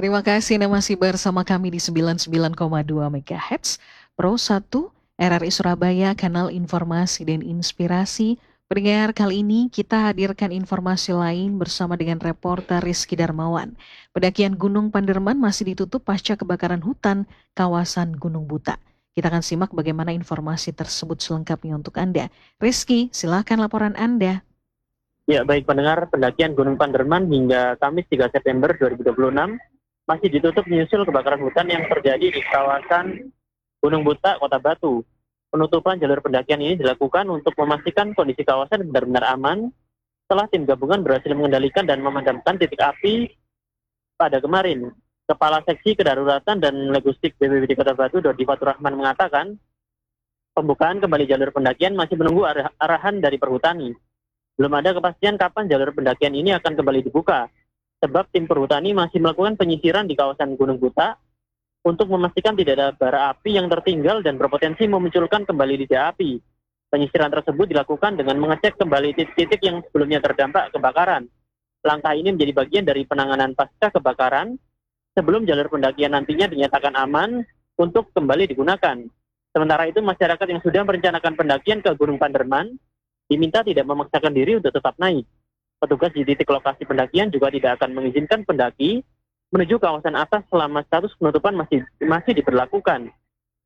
Terima kasih Anda masih bersama kami di 99,2 MHz, Pro 1, RRI Surabaya, kanal informasi dan inspirasi. Pendengar, kali ini kita hadirkan informasi lain bersama dengan reporter Rizky Darmawan. Pendakian Gunung Panderman masih ditutup pasca kebakaran hutan kawasan Gunung Buta. Kita akan simak bagaimana informasi tersebut selengkapnya untuk Anda. Rizky, silakan laporan Anda. Ya, baik pendengar, pendakian Gunung Panderman hingga Kamis 3 September 2026 masih ditutup menyusul kebakaran hutan yang terjadi di kawasan Gunung Buta, Kota Batu. Penutupan jalur pendakian ini dilakukan untuk memastikan kondisi kawasan benar-benar aman setelah tim gabungan berhasil mengendalikan dan memadamkan titik api pada kemarin. Kepala Seksi Kedaruratan dan Logistik BPBD Kota Batu, Dodi Fatur Rahman, mengatakan pembukaan kembali jalur pendakian masih menunggu arahan dari Perhutani. Belum ada kepastian kapan jalur pendakian ini akan kembali dibuka, sebab tim Perhutani masih melakukan penyisiran di kawasan Gunung Buta untuk memastikan tidak ada bara api yang tertinggal dan berpotensi memunculkan kembali titik api. Penyisiran tersebut dilakukan dengan mengecek kembali titik-titik yang sebelumnya terdampak kebakaran. Langkah ini menjadi bagian dari penanganan pasca kebakaran sebelum jalur pendakian nantinya dinyatakan aman untuk kembali digunakan. Sementara itu, masyarakat yang sudah merencanakan pendakian ke Gunung Panderman diminta tidak memaksakan diri untuk tetap naik. Petugas di titik lokasi pendakian juga tidak akan mengizinkan pendaki menuju kawasan atas selama status penutupan masih diberlakukan.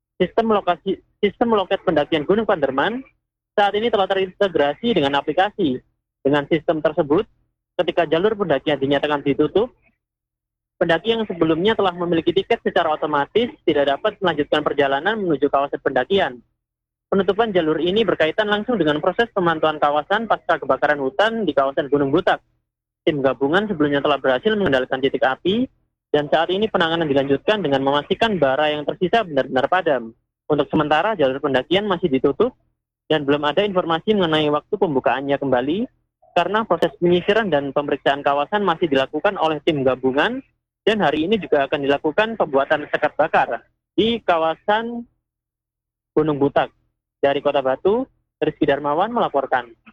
Sistem loket pendakian Gunung Panderman saat ini telah terintegrasi dengan aplikasi. Dengan sistem tersebut, ketika jalur pendakian dinyatakan ditutup, pendaki yang sebelumnya telah memiliki tiket secara otomatis tidak dapat melanjutkan perjalanan menuju kawasan pendakian. Penutupan jalur ini berkaitan langsung dengan proses pemantauan kawasan pasca kebakaran hutan di kawasan Gunung Butak. Tim gabungan sebelumnya telah berhasil mengendalikan titik api, dan saat ini penanganan dilanjutkan dengan memastikan bara yang tersisa benar-benar padam. Untuk sementara, jalur pendakian masih ditutup, dan belum ada informasi mengenai waktu pembukaannya kembali, karena proses penyisiran dan pemeriksaan kawasan masih dilakukan oleh tim gabungan, dan hari ini juga akan dilakukan pembuatan sekat bakar di kawasan Gunung Butak. Dari Kota Batu, Rizky Darmawan melaporkan.